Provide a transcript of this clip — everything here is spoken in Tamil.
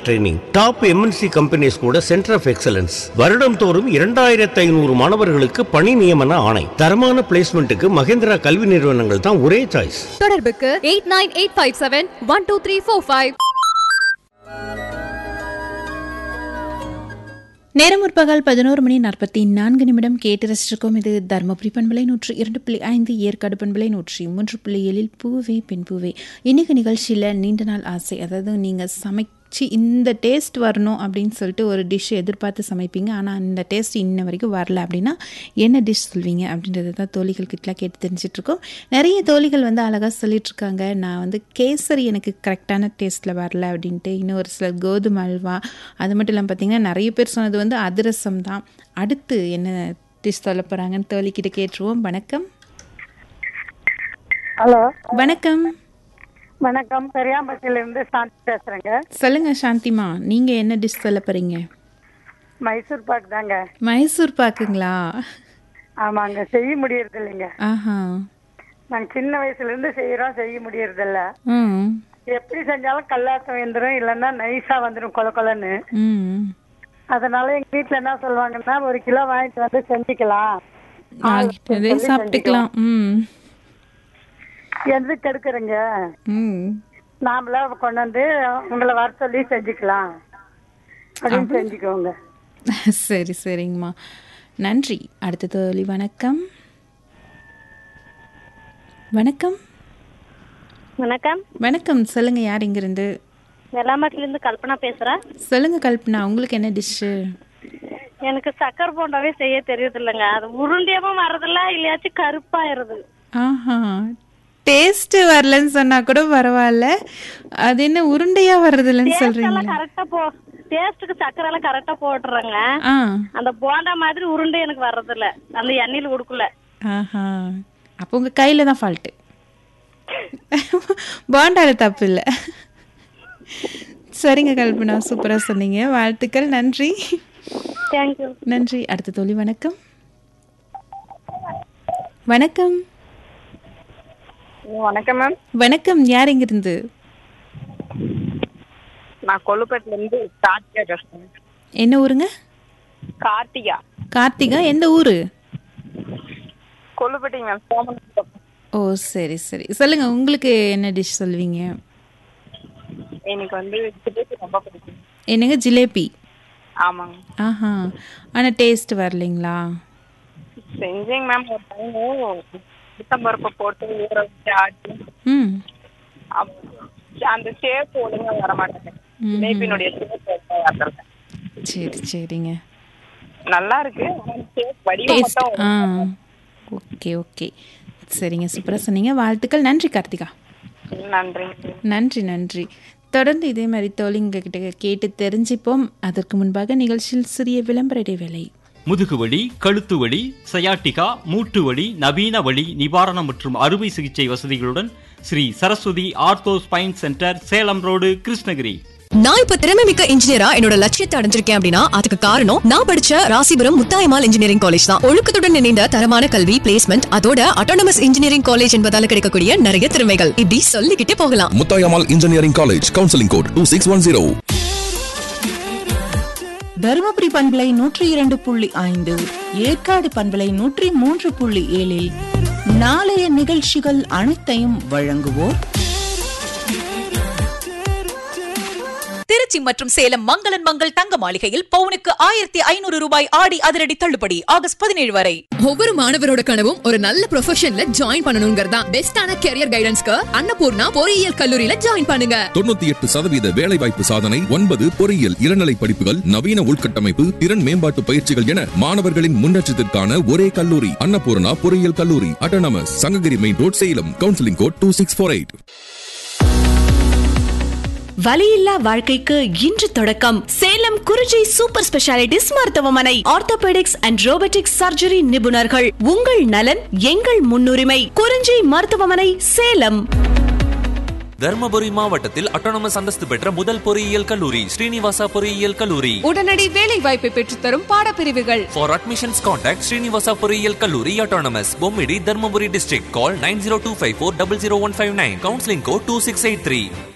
ட்ரைனிங், டாப் எம்என்சி கம்பெனிஸ் கூட சென்டர் ஆஃப் எக்ஸலன்ஸ். வருடம் தோறும் 2500 மாணவர்களுக்கு பணி நியமன ஆணை. தரமான பிளேஸ்மெண்ட்டுக்கு மகேந்திரா கல்வி நிறுவனங்கள் தான் ஒரே சாய்ஸ். தொடர்புக்கு 8985712345. நேரம் முற்பகல் 11:44 கேட்டு ரசிச்சிருக்கோம். இது தர்மபுரி பண்பலை 102.5, ஏற்காடு பண்பலை 103.7 பூவே பெண் பூவே. இன்னைக்கு நிகழ்ச்சியில் நீண்ட நாள் ஆசை, அதாவது நீங்கள் சமைச்சு இந்த டேஸ்ட் வரணும் அப்படின்னு சொல்லிட்டு ஒரு டிஷ் எதிர்பார்த்து சமைப்பீங்க, ஆனால் அந்த டேஸ்ட் இன்ன வரைக்கும் வரல அப்படின்னா என்ன டிஷ் சொல்வீங்க அப்படின்றது தான் தோழிகள் கிட்டலாம் கேட்டு தெரிஞ்சிட்ருக்கோம். நிறைய தோழிகள் அழகாக சொல்லிகிட்ருக்காங்க, நான் கேசரி எனக்கு கரெக்டான டேஸ்ட்டில் வரல அப்படின்ட்டு. இன்னும் ஒரு சிலர் கோதுமை அல்வா, அது மட்டும் இல்லாமல் பார்த்திங்கன்னா நிறைய பேர் சொன்னது அதிரசம் தான். அடுத்து என்ன டிஷ் சொல்ல போகிறாங்கன்னு தோழிக்கிட்ட கேட்டுருவோம். வணக்கம். ஹலோ, வணக்கம். வணக்கம். பெரியாம்பட்டியிலிருந்து சாந்தி பேசுறேங்க. சொல்லுங்க சாந்திமா, நீங்க என்ன டிஷ் சொல்ல போறீங்க? மைசூர் பாக்கு தாங்க. மைசூர் பாக்குங்களா? ஆமாங்க, செய்ய முடியறது இல்லைங்க. ஆஹா, நாங்க சின்ன வயசுல இருந்து செய்யறோம், செய்ய முடியறது இல்ல. எப்படி செஞ்சாலும் கல்லாட்டம் வந்துடும், இல்லைன்னா நைஸா வந்துடும் கொல கொலன்னு. அதனால எங்க வீட்டுல என்ன சொல்லுவாங்கன்னா, 1 கிலோ வாங்கிட்டு வந்து செஞ்சுக்கலாம், சாப்பிட்டுக்கலாம். எது கெடுக்குறங்க, நாமளா கொண்டு வந்து உங்களை வர சொல்லி செஞ்சுக்கலாம் அப்படின்னு செஞ்சுக்கோங்க. சரி சரிங்கம்மா, நன்றி. அடுத்த தோழி. வணக்கம். வணக்கம். வணக்கம். வணக்கம், சொல்லுங்க, யார் இங்கிருந்து? வெள்ளாமட்டிலிருந்து கல்பனா பேசுறேன். சொல்லுங்க கல்பனா, உங்களுக்கு என்ன டிஷ்ஷு? எனக்கு சக்கரை போண்டாவே செய்ய தெரியுது இல்லைங்க, அது உருண்டியமும் வர்றதில்ல, இல்லையாச்சும் கருப்பாயிருது. ஆஹா, டேஸ்ட் வரலன்னு சொன்னா கூட பரவாயில்ல, அது என்ன உருண்டையா வர்றதில்லன்னு சொல்றீங்க? டேஸ்ட்டுக்கு சக்கரை எல்லாம் கரெக்டா போட்டுறாங்க, அந்த போண்டா மாதிரி உருண்டை எனக்கு வர்றதில்ல, அந்த எண்ணெயில கொடுக்கல. ஆஹா, அப்போ உங்க கையில தான் ஃபால்ட்டு, போண்டால தப்பு இல்லை. சரிங்க கல்பனா, சூப்பரா சொன்னீங்க, வாழ்த்துக்கள், நன்றி. தேங்க்யூ. நன்றி. அடுத்த தோழி. வணக்கம். வணக்கம். வணக்கம் மேம். வணக்கம், யார் இங்கிருந்து? நான் கொல்லுப்பேட்டில இருந்து கார்த்திகா பேசுறேன். என்ன ஊருங்க? கார்த்திகா. கார்த்திகா, எந்த ஊரு? கொல்லுப்பேட்டி மேம். ஓ சரி சரி, சொல்லுங்க, உங்களுக்கு என்ன டிஷ் சொல்லுவீங்க? எனக்கு ஜிலேபி ரொம்ப பிடிக்கும். என்னங்க, ஜிலேபி? ஆமாங்க. ஆஹா, ஆனா டேஸ்ட் வரலைங்களா? செஞ்சேங்க மேம், ஒரு டைம் பருப்பு போட்டு ஊற வச்சு ஆட்டி அந்த ஷேப் ஒழுங்கா வர மாட்டேன், ஜிலேபினுடைய ஷேப் வரல. சரி சரிங்க, நல்லா இருக்கு, வடிவம். ஓகே ஓகே, சரிங்க, சூப்பரா சொன்னீங்க, வாழ்த்துக்கள், நன்றி கார்த்திகா. நன்றி நன்றி நன்றி. தொடர்ந்து இதே மாதிரி தோழிங்க கிட்ட கேட்டு தெரிஞ்சுப்போம். அதற்கு முன்பாக நிகழ்ச்சியில் சிறிய விளம்பர இடைவேளை. முதுகுவலி, கழுத்து வலி, சயாட்டிகா, மூட்டு வலி, நவீன வலி நிவாரணம் மற்றும் அறுவை சிகிச்சை வசதிகளுடன் Sri Saraswati ortho spine centre, Salem road, Krishnagiri. நான் இப்ப திறமை மிக்க இன்ஜினியரா என்னோட லட்சியத்தை அடைஞ்சிருக்கேன் அப்படின்னா அதுக்கு காரணம் நான் படிச்ச ராசிபுரம் முத்தாயம்மாள் இன்ஜினியரிங் காலேஜ் தான். ஒழுக்கத்துடன் இணைந்த தரமான கல்வி, பிளேஸ்மெண்ட், அதோட அட்டானமஸ் இன்ஜினியரிங் காலேஜ் என்பதால கிடைக்கக்கூடிய நிறைய திறமைகள், இப்படி சொல்லிக்கிட்டே போகலாம். Muthayammal engineering college, counselling code 2610. Dharmapuri பண்பலை 102.5, ஏற்காடு பண்பலை 103.7 நாளைய நிகழ்ச்சிகள் அனைத்தையும் வழங்குவோர் திருச்சி மற்றும் சேலம் மங்களன் மங்கள் தங்க மாளிகையில் பவுனுக்கு 1500 ரூபாய் ஆடி அதிரடி தள்ளுபடி ஆகஸ்ட் 17 வரை. ஒவ்வொரு மாணவரோட கனவும் ஒரு நல்ல ப்ரொஃபஷன்ல ஜாயின் பண்ணணும்ங்கறதா. பெஸ்டான கரியர் கைடன்ஸ்க்கு அன்னபூர்ணா பொறியியல் கல்லூரியில ஜாயின் பண்ணுங்க. 98% வேலை வாய்ப்பு சாதனை, 9 பொறியியல் இளநிலை படிப்புகள், நவீன உள்கட்டமைப்பு, திறன் மேம்பாட்டு பயிற்சிகள் என மாணவர்களின் முன்னேற்றத்திற்கான ஒரே கல்லூரி அன்னபூர்ணா பொறியியல் கல்லூரி, autonomous, Sankagiri main road, Salem. Counselling code 2648. வலியில்லா வாழ்க்கைக்கு இன்று தொடக்கம். சேலம் குறிஞ்சி சூப்பர் ஸ்பெஷாலிட்டிஸ் மருத்துவமனை. ஆர்த்தோபெடிக்ஸ் அண்ட் ரோபோட்டிக்ஸ் சர்ஜரி நிபுணர்கள். உங்கள் நலன் எங்கள் முன்னுரிமை. குறிஞ்சி மருத்துவமனை, சேலம். தர்மபுரி மாவட்டத்தில் அட்டானமஸ் அந்தஸ்து பெற்ற முதல் பொறியியல் கல்லூரி ஸ்ரீனிவாசா பொறியியல் கல்லூரி. உடனடி வேலை வாய்ப்பை பெற்றுத்தரும் பாடப்பிரிவுகள். For admissions contact ஸ்ரீனிவாசா பொறியியல் கல்லூரி, autonomous, Bommidi, Dharmapuri district. Call 9025400159. Counseling code 2683.